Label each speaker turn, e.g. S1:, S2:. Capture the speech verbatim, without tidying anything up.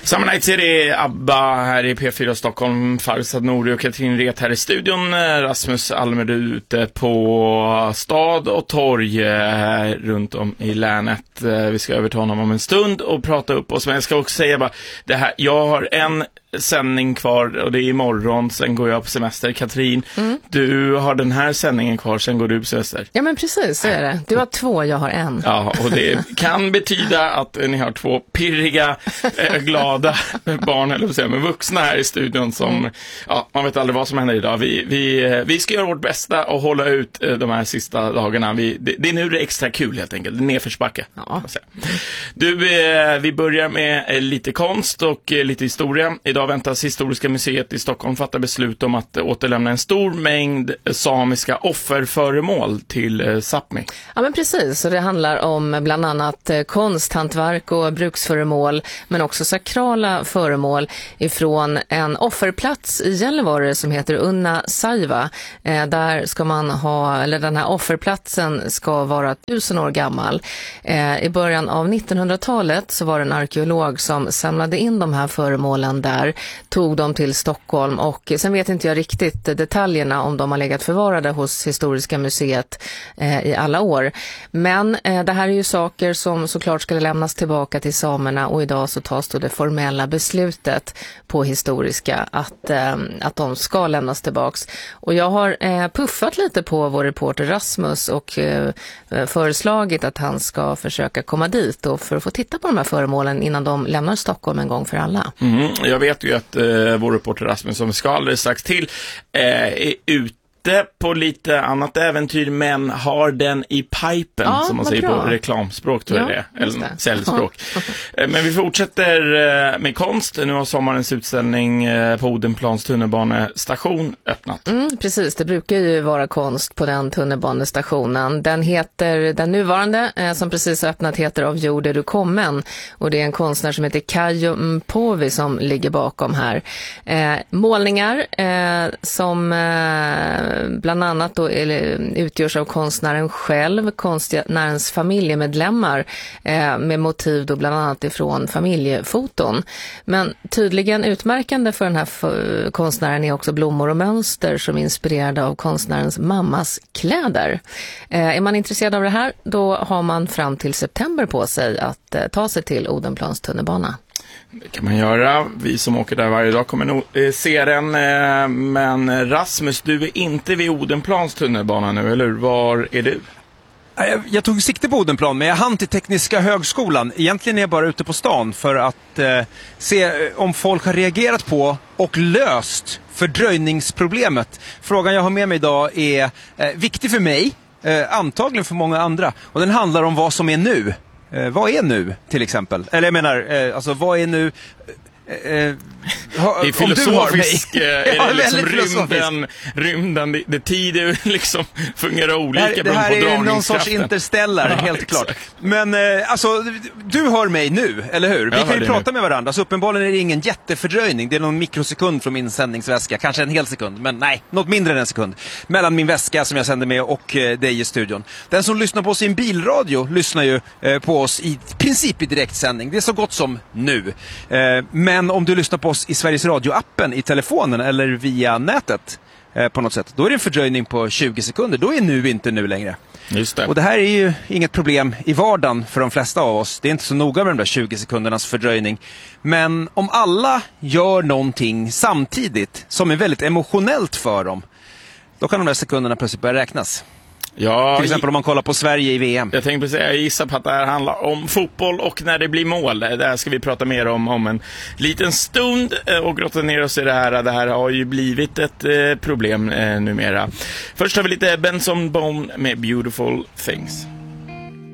S1: Summer Nights är det ABBA här i P fyra Stockholm. Farsad Nori och Katrin Ret här i studion. Rasmus Almer ute på stad och torg här runt om i länet. Vi ska överta honom om en stund och prata upp oss. Men jag ska också säga bara, det här, jag har en sändning kvar och det är imorgon, sen går jag på semester. Katrin, mm. du har den här sändningen kvar, sen går du på semester.
S2: Ja, men precis, så är det. Du har två, jag har en.
S1: Ja, och det kan betyda att ni har två pirriga, äh, glada barn, eller vad säger, men vuxna här i studion som, mm. ja, man vet aldrig vad som händer idag. Vi, vi, vi ska göra vårt bästa och hålla ut de här sista dagarna. Vi, det, det är nu det är extra kul helt enkelt, det är nedförsbacke. Ja. Du, eh, vi börjar med eh, lite konst och eh, lite historia. Idag väntas Historiska museet i Stockholm fatta beslut om att återlämna en stor mängd samiska offerföremål till eh, Sápmi.
S2: Ja, men precis. Och det handlar om bland annat eh, konsthantverk och bruksföremål, men också sakrala föremål ifrån en offerplats i Gällivare som heter Unna Saiva. Eh, där ska man ha, eller den här offerplatsen ska vara tusen år gammal. Eh, I början av nittonhundratalet så var det en arkeolog som samlade in de här föremålen där, tog dem till Stockholm, och sen vet inte jag riktigt detaljerna om de har legat förvarade hos Historiska museet eh, i alla år. Men eh, det här är ju saker som såklart ska lämnas tillbaka till samerna, och idag så tas då det formella beslutet på Historiska att, eh, att de ska lämnas tillbaks. Och jag har eh, puffat lite på vår reporter Rasmus och eh, föreslagit att han ska försöka komma dit och för att få titta på de här föremålen innan de lämnar Stockholm en gång för alla.
S1: Mm, jag vet ju att eh, vår reporter Rasmus, som vi ska alldeles strax till, eh, är ute på lite annat äventyr, men har den i pipen, ja, som man säger bra. På reklamspråk, tror jag ja, det är, eller säljspråk. Men vi fortsätter med konst. Nu har sommarens utställning på Odenplans tunnelbanestation öppnat.
S2: Mm, precis, det brukar ju vara konst på den tunnelbanestationen. Den heter, den nuvarande som precis har öppnat heter Av jord är du kommen, och det är en konstnär som heter Kajo Mpovi som ligger bakom här. Eh, målningar eh, som eh, bland annat då utgörs av konstnären själv, konstnärens familjemedlemmar eh, med motiv då bland annat ifrån familjefoton. Men tydligen utmärkande för den här f- konstnären är också blommor och mönster som är inspirerade av konstnärens mammas kläder. Eh, är man intresserad av det här, då har man fram till september på sig att eh, ta sig till Odenplans tunnelbana.
S1: Det kan man göra. Vi som åker där varje dag kommer nog eh, se den. Eh, men Rasmus, du är inte vid Odenplans tunnelbana nu, eller var är du?
S3: Jag, jag tog sikte på Odenplan, men jag hann till Tekniska högskolan. Egentligen är jag bara ute på stan för att eh, se om folk har reagerat på och löst fördröjningsproblemet. Frågan jag har med mig idag är eh, viktig för mig, eh, antagligen för många andra. Och den handlar om vad som är nu. Eh, vad är nu, till exempel? Eller jag menar, eh, alltså vad är nu... Eh, ha,
S1: det är filosofisk, är det ja, liksom rymden, rymden det, det tider liksom fungerar olika.
S3: Det här, det här är någon sorts interstellar, ja, helt klart. Men eh, alltså, du hör mig nu, eller hur? Vi kan ju prata nu med varandra, så uppenbarligen är det ingen jättefördröjning. Det är någon mikrosekund från min sändningsväska, kanske en hel sekund, men nej, något mindre än en sekund mellan min väska som jag sänder med och eh, dig i studion. Den som lyssnar på oss i en bilradio lyssnar ju eh, på oss i princip i direktsändning. Det är så gott som nu. Eh, men Men om du lyssnar på oss i Sveriges Radio-appen i telefonen eller via nätet eh, på något sätt, då är det en fördröjning på tjugo sekunder. Då är nu inte nu längre.
S1: Just det.
S3: Och det här är ju inget problem i vardagen för de flesta av oss. Det är inte så noga med de där tjugo sekundernas fördröjning. Men om alla gör någonting samtidigt som är väldigt emotionellt för dem, då kan de där sekunderna plötsligt börja räknas.
S1: Ja,
S3: till exempel om man kollar på Sverige i V M.
S1: Jag tänkte säga, jag gissar på att det här handlar om fotboll och när det blir mål. Det här ska vi prata mer om om en liten stund och grotta ner oss i det här. Det här har ju blivit ett problem eh, numera. Först har vi lite Benson Boone med Beautiful Things.